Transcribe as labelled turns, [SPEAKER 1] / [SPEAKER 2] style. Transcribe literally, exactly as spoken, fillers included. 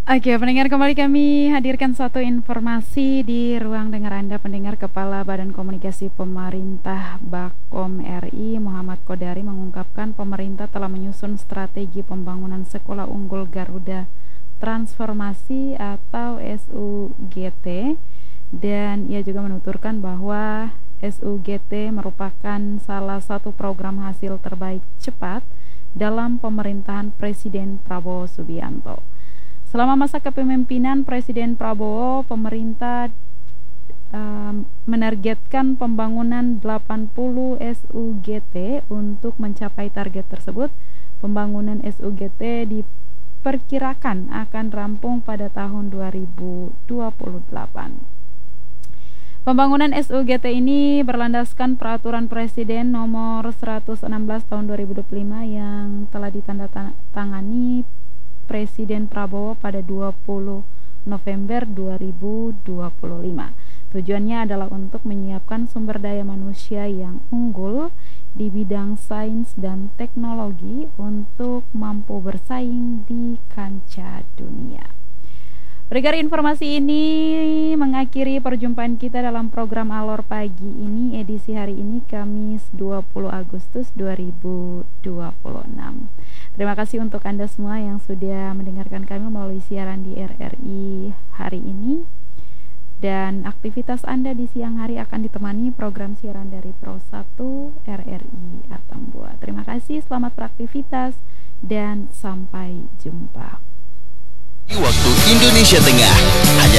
[SPEAKER 1] Oke, pendengar, kembali kami hadirkan satu informasi di ruang dengar Anda. Pendengar, Kepala Badan Komunikasi Pemerintah Bakom R I Muhammad Kodari mengungkapkan pemerintah telah menyusun strategi pembangunan Sekolah Unggul Garuda Transformasi atau S U G T, dan ia juga menuturkan bahwa S U G T merupakan salah satu program hasil terbaik cepat dalam pemerintahan Presiden Prabowo Subianto. Selama masa kepemimpinan Presiden Prabowo, pemerintah um, menargetkan pembangunan delapan puluh S U G T. Untuk mencapai target tersebut, pembangunan S U G T diperkirakan akan rampung pada tahun dua ribu dua puluh delapan. Pembangunan S U G T ini berlandaskan Peraturan Presiden Nomor seratus enam belas Tahun dua ribu dua puluh lima yang telah ditandatangani Presiden Prabowo pada dua puluh November dua ribu dua puluh lima. Tujuannya adalah untuk menyiapkan sumber daya manusia yang unggul di bidang sains dan teknologi untuk mampu bersaing di kancah dunia. Berikut informasi ini mengakhiri perjumpaan kita dalam program Alor Pagi ini, edisi hari ini Kamis dua puluh Agustus dua ribu dua puluh enam. Terima kasih untuk Anda semua yang sudah mendengarkan kami melalui siaran di R R I hari ini. Dan aktivitas Anda di siang hari akan ditemani program siaran dari Pro satu R R I Atambua. Terima kasih, selamat beraktivitas, dan sampai jumpa.
[SPEAKER 2] Waktu Indonesia Tengah hanya